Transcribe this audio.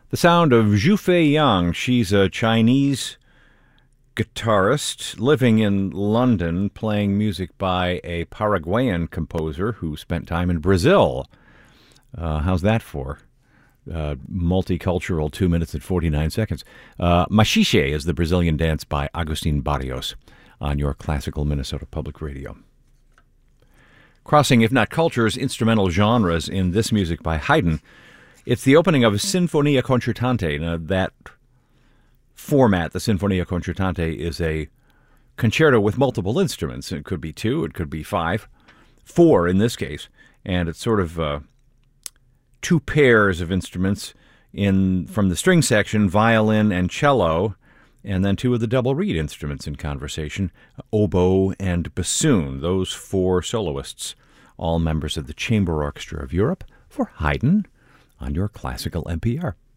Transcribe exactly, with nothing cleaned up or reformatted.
The sound of Zhufei Yang. She's a Chinese guitarist living in London, playing music by a Paraguayan composer who spent time in Brazil. Uh, how's that for? Uh, multicultural, two minutes and forty-nine seconds. Uh, Machixe is the Brazilian dance by Agustin Barrios on your classical Minnesota Public Radio. Crossing, if not cultures, instrumental genres in this music by Haydn. It's the opening of a Sinfonia Concertante. Now, that format, the Sinfonia Concertante, is a concerto with multiple instruments. It could be two, it could be five, four in this case. And it's sort of uh, two pairs of instruments in from the string section, violin and cello, and then two of the double reed instruments in conversation, oboe and bassoon. Those four soloists, all members of the Chamber Orchestra of Europe, for Haydn on your classical N P R.